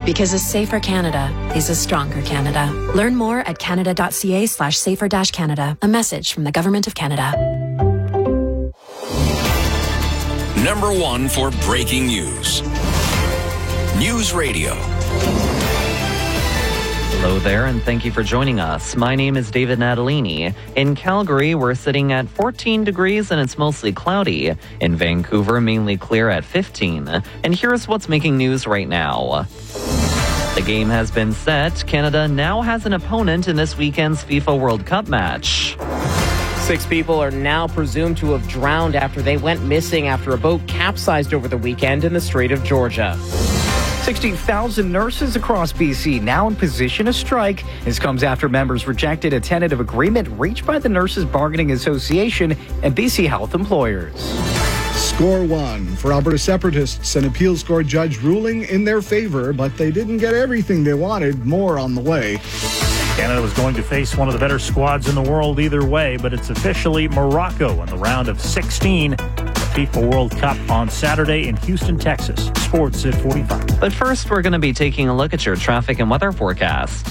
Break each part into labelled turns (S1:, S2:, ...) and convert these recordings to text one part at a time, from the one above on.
S1: Because a safer Canada is a stronger Canada. Learn more at canada.ca/safer-Canada. A message from the Government of Canada.
S2: Number one for breaking news. News Radio.
S3: Hello there, and thank you for joining us. My name is David Natalini. In Calgary, we're sitting at 14 degrees and it's mostly cloudy. In Vancouver, mainly clear at 15. And here's what's making news right now. The game has been set. Canada now has an opponent in this weekend's FIFA World Cup match.
S4: 6 people are now presumed to have drowned after they went missing after a boat capsized over the weekend in the Strait of Georgia.
S5: 60,000 nurses across BC now in position to strike. This comes after members rejected a tentative agreement reached by the Nurses Bargaining Association and BC Health employers.
S6: Score one for Alberta Separatists. An appeals court judge ruling in their favor, but they didn't get everything they wanted. More on the way.
S7: Canada was going to face one of the better squads in the world either way, but it's officially Morocco in the round of 16. FIFA World Cup on Saturday in Houston, Texas. Sports at 45.
S3: But first, we're going to be taking a look at your traffic and weather forecast.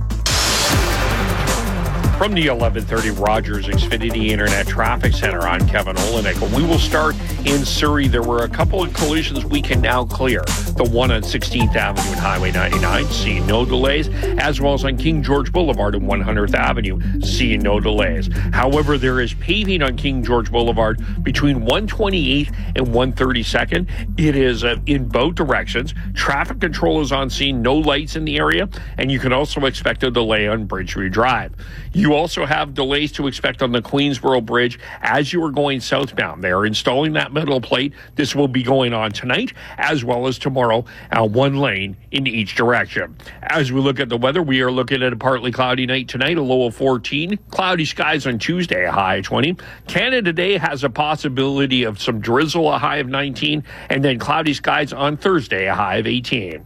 S8: From the 1130 Rogers Xfinity Internet Traffic Center, I'm Kevin Olenek. We will start in Surrey. There were a couple of collisions we can now clear. The one on 16th Avenue and Highway 99, seeing no delays, as well as on King George Boulevard and 100th Avenue, seeing no delays. However, there is paving on King George Boulevard between 128th and 132nd. It is in both directions. Traffic control is on scene, no lights in the area, and you can also expect a delay on Bridgeview Drive. You also have delays to expect on the Queensboro Bridge as you are going southbound. They are installing that metal plate. This will be going on tonight as well as tomorrow, one lane in each direction. As we look at the weather, we are looking at a partly cloudy night tonight, a low of 14. Cloudy skies on Tuesday, a high of 20. Canada Day has a possibility of some drizzle, a high of 19. And then cloudy skies on Thursday, a high of 18.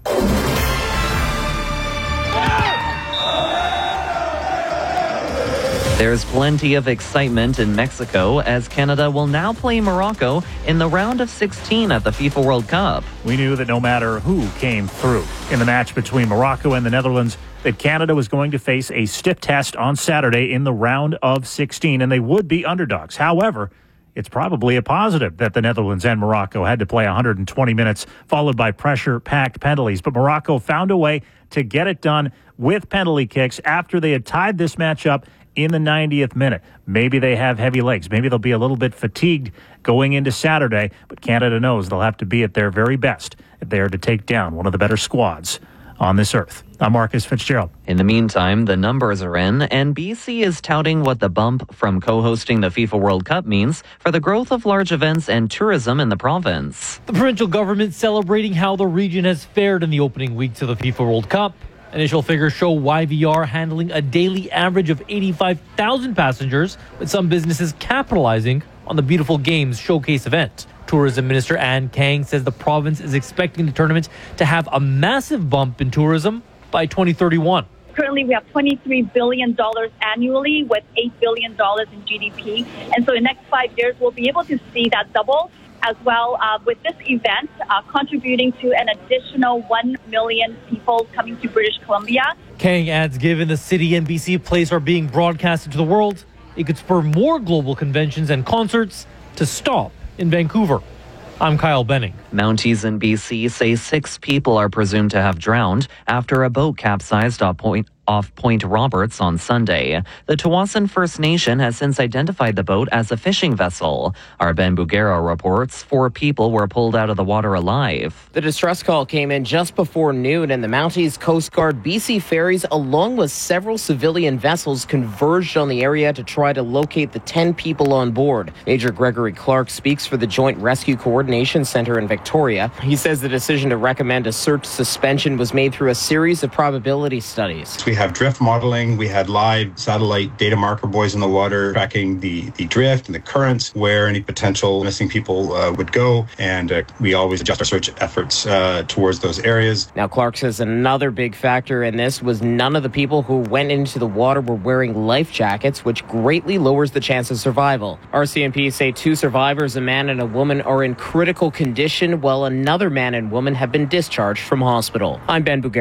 S3: There's plenty of excitement in Mexico as Canada will now play Morocco in the round of 16 at the FIFA World Cup.
S7: We knew that no matter who came through in the match between Morocco and the Netherlands, that Canada was going to face a stiff test on Saturday in the round of 16, and they would be underdogs. However, it's probably a positive that the Netherlands and Morocco had to play 120 minutes, followed by pressure-packed penalties. But Morocco found a way to get it done with penalty kicks after they had tied this match up in the 90th minute. Maybe they have heavy legs. Maybe they'll be a little bit fatigued going into Saturday, but Canada knows they'll have to be at their very best if they are to take down one of the better squads on this earth. I'm Marcus Fitzgerald.
S3: In the meantime, the numbers are in, and BC is touting what the bump from co-hosting the FIFA World Cup means for the growth of large events and tourism in the province.
S9: The provincial government celebrating how the region has fared in the opening weeks of the FIFA World Cup. Initial figures show YVR handling a daily average of 85,000 passengers, with some businesses capitalizing on the beautiful games showcase event. Tourism Minister Ann Kang says the province is expecting the tournament to have a massive bump in tourism by 2031.
S10: Currently, we have $23 billion annually with $8 billion in GDP. And so in the next 5 years, we'll be able to see that double as well, with this event contributing to an additional 1 million people coming to British Columbia.
S9: Kang adds, given the city and BC Place are being broadcasted to the world, it could spur more global conventions and concerts to stop in Vancouver. I'm Kyle Benning.
S3: Mounties in BC say 6 people are presumed to have drowned after a boat capsized off Point Roberts on Sunday. The Tawasin First Nation has since identified the boat as a fishing vessel. Our Ben Bugera reports 4 people were pulled out of the water alive.
S4: The distress call came in just before noon, and the Mounties Coast Guard BC Ferries, along with several civilian vessels, converged on the area to try to locate the 10 people on board. Major Gregory Clark speaks for the Joint Rescue Coordination Center in Victoria. He says the decision to recommend a search suspension was made through a series of probability studies.
S11: We have drift modeling. We had live satellite data marker buoys in the water tracking the drift and the currents, where any potential missing people would go. And we always adjust our search efforts towards those areas.
S4: Now, Clark says another big factor in this was none of the people who went into the water were wearing life jackets, which greatly lowers the chance of survival. RCMP say 2 survivors, a man and a woman, are in critical condition, while another man and woman have been discharged from hospital. I'm Ben Bugera.